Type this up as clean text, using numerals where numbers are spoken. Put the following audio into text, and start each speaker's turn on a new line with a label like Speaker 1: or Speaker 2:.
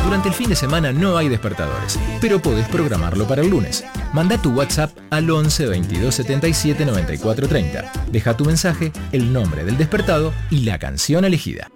Speaker 1: Durante el fin de semana no hay despertadores, pero podés programarlo para el lunes. Manda tu WhatsApp al 11 22 77 94 30. Deja tu mensaje, el nombre del despertado y la canción elegida.